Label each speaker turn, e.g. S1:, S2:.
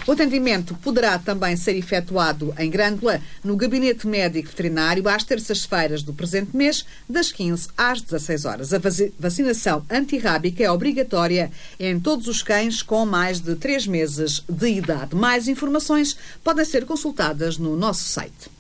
S1: O atendimento poderá também ser efetuado em Grândola, no Gabinete Médico Veterinário, às terças-feiras do presente mês, das 15 às 16 horas. A vacinação antirrábica é obrigatória em todos os cães com mais de 3 meses de idade. Mais informações podem ser consultadas no nosso site.